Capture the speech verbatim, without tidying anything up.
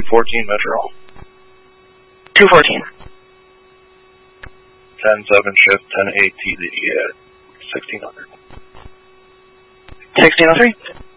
fourteen Metro. two fourteen. ten seven shift, ten eight T Z at sixteen hundred. sixteen oh three?